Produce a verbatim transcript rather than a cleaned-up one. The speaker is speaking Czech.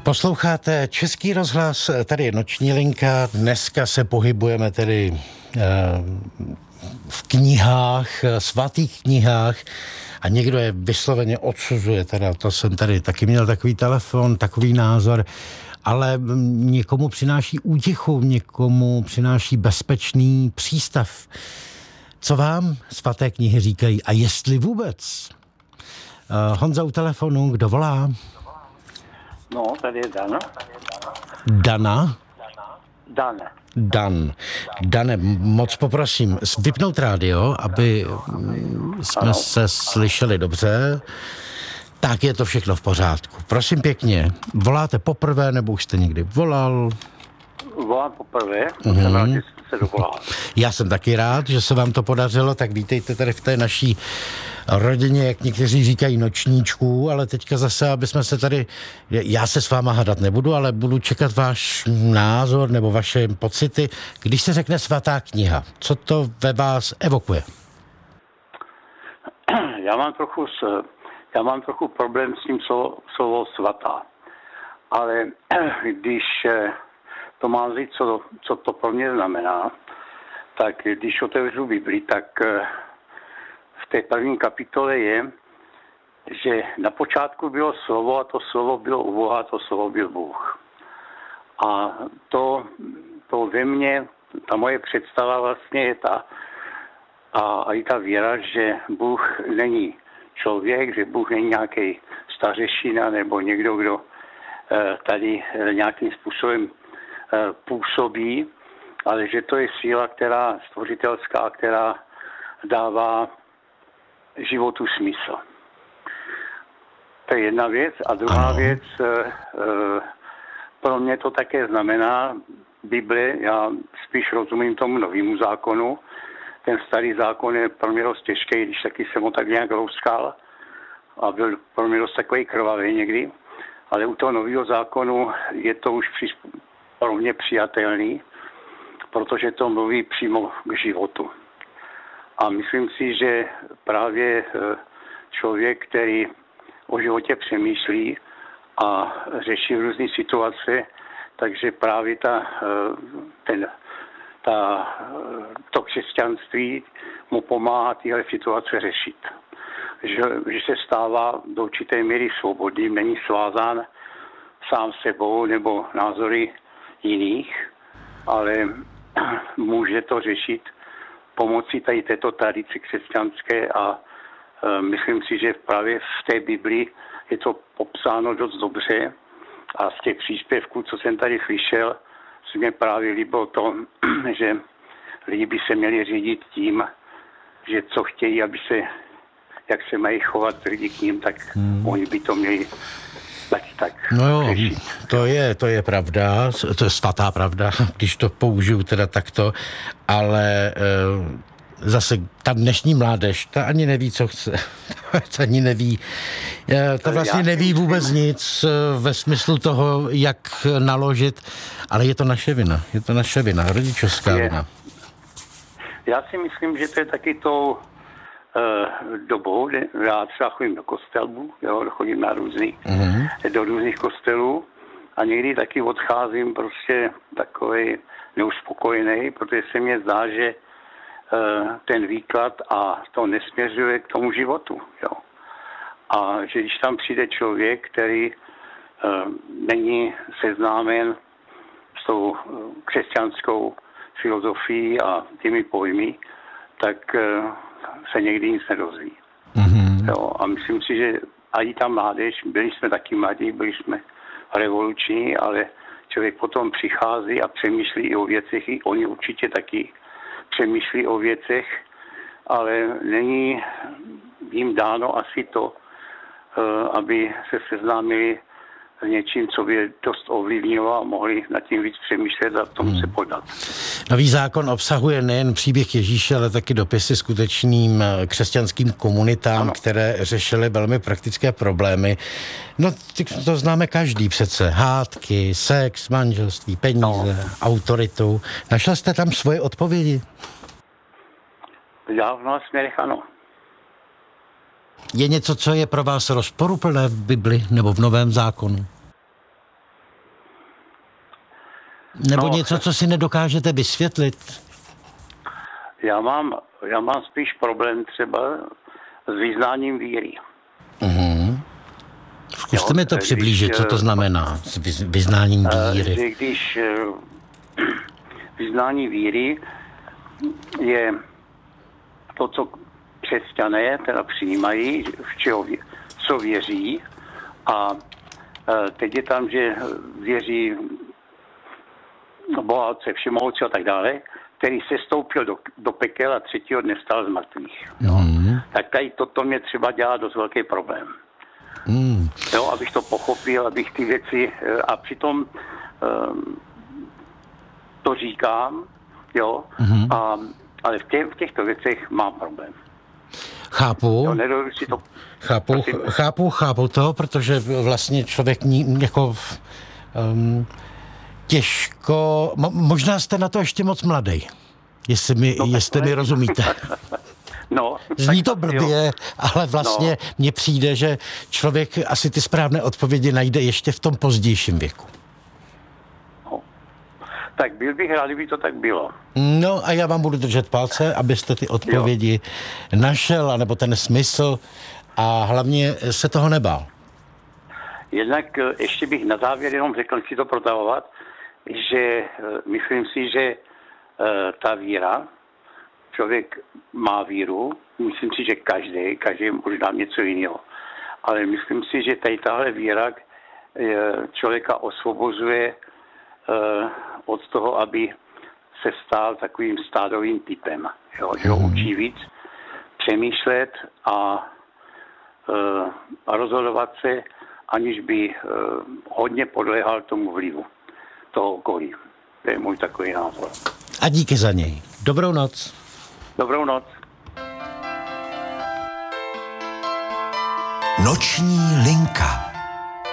Posloucháte Český rozhlas, tady je Noční linka. Dneska se pohybujeme tedy v knihách, svatých knihách a někdo je vysloveně odsuzuje. Teda to jsem tady taky měl takový telefon, takový názor, ale někomu přináší útěchu, někomu přináší bezpečný přístav. Co vám svaté knihy říkají a jestli vůbec? Honza u telefonu, kdo volá? No, tady je Dan. Dana? Dan. Dan. Dane, moc poprosím, vypnout rádio, aby jsme ano. se slyšeli dobře. Tak je to všechno v pořádku. Prosím pěkně, voláte poprvé, nebo už jste někdy volal? Volám poprvé, uhum. jsem rád, že jste se dovolal. Já jsem taky rád, že se vám to podařilo, tak vítejte tady v té naší rodině, jak někteří říkají, nočníčků, ale teďka zase, aby jsme se tady, já se s váma hádat nebudu, ale budu čekat váš názor nebo vaše pocity. Když se řekne svatá kniha, co to ve vás evokuje? Já mám trochu, s, já mám trochu problém s tím slovo, slovo svatá, ale když to mám říct, co, co to pro mě znamená, tak když otevřu Bibli, tak v té první kapitole je, že na počátku bylo slovo a to slovo bylo u Boha, to slovo byl Bůh. A to, to ve mně, ta moje představa vlastně je ta, a, a i ta víra, že Bůh není člověk, že Bůh není nějaký stařešina nebo někdo, kdo tady nějakým způsobem působí, ale že to je síla, která stvořitelská, která dává životu smysl. To je jedna věc. A druhá ano. věc, pro mě to také znamená Bible, já spíš rozumím tomu novému zákonu. Ten starý zákon je pro mě dost těžký, když taky jsem ho tak nějak louskal a byl pro mě dost takový krvavý někdy. Ale u toho nového zákonu je to už pro mě přijatelný, protože to mluví přímo k životu. A myslím si, že právě člověk, který o životě přemýšlí a řeší různé situace, takže právě ta, ten, ta, to křesťanství mu pomáhá tyhle situace řešit. Že, že se stává do určité míry svobodným, není svázán sám sebou nebo názory jiných, ale může to řešit pomocí tady této tradice křesťanské a e, myslím si, že právě v té Biblii je to popsáno dost dobře a z těch příspěvků, co jsem tady slyšel, se mě právě líbilo to, že lidi by se měli řídit tím, že co chtějí, aby se, jak se mají chovat lidi k ním, tak hmm. oni by to měli taky tak No jo, řešit. to je, to je pravda, to je svatá pravda, když to použiju teda takto, ale e, zase ta dnešní mládež, ta ani neví, co chce, ta ani neví, e, ta vlastně neví vůbec nic ve smyslu toho, jak naložit, ale je to naše vina, je to naše vina, rodičovská je. vina. Já si myslím, že to je taky tou uh, dobou, já třeba chodím do kostelů, jo, chodím na různý, mm-hmm. do různých kostelů a někdy taky odcházím prostě takovej neuspokojený, protože se mně zdá, že uh, ten výklad a to nesměřuje k tomu životu, jo. A že když tam přijde člověk, který uh, není seznámen s tou křesťanskou filozofií a těmi pojmy, tak uh, se někdy nic nedozví. Mm-hmm. Jo, a myslím si, že ani ta mládež, byli jsme taky mladí, byli jsme revoluční, ale člověk potom přichází a přemýšlí i o věcech, i oni určitě taky přemýšlí o věcech, ale není jim dáno asi to, uh, aby se seznámili s něčím, co by dost ovlivnilo a mohli nad tím víc přemýšlet a tomu hmm. se podat. Nový zákon obsahuje nejen příběh Ježíše, ale taky dopisy skutečným křesťanským komunitám, ano. které řešily velmi praktické problémy. No, to známe každý přece. Hádky, sex, manželství, peníze, no. autoritu. Našel jste tam svoje odpovědi? Já v mnoha směrech ano. Je něco, co je pro vás rozporuplné v Bibli nebo v Novém zákonu? Nebo No. něco, co si nedokážete vysvětlit? Já mám, já mám spíš problém třeba s vyznáním víry. Uhum. Zkuste Jo, mi to když, přiblížit, co to eh, znamená s vyz- vyznáním Eh, víry. Že když eh, vyznání víry je to, co křesťané teda přijímají, v čeho, vě- co věří, a eh, teď je tam, že věří Boha Otce Všemohoucího a tak dále, který se stoupil do, do pekel a třetího dne vstal z mrtvých. Mm. Tak tady toto mě třeba dělá dost velký problém. Mm. Jo, abych to pochopil, abych ty věci, eh, a přitom um, to říkám, jo, Mm-hmm. a, ale v, tě, v těchto věcech mám problém. Chápu, Jo, nedovedu si to... chápu, prosím. chápu, chápu to, protože vlastně člověk ní, jako um, těžko, mo, možná jste na to ještě moc mladý, jestli mi, No, jestli mi takhle. rozumíte. No, Zní tak to jo. blbě, ale vlastně No. mně přijde, že člověk asi ty správné odpovědi najde ještě v tom pozdějším věku. No. Tak byl bych rád, kdyby to tak bylo. No a já vám budu držet palce, abyste ty odpovědi jo. našel, anebo ten smysl, a hlavně se toho nebál. Jednak eh, ještě bych na závěr jenom řekl, chci to protahovat, že eh, myslím si, že eh, ta víra, člověk má víru, myslím si, že každý, každý možná něco jiného, ale myslím si, že tady tahle víra eh, člověka osvobozuje eh, od toho, aby se stal takovým stádovým typem, jo, že ho učí víc přemýšlet a, eh, a rozhodovat se, aniž by eh, hodně podléhal tomu vlivu toho okolí. To je můj takový názor. A díky za něj. Dobrou noc. Dobrou noc. Noční linka.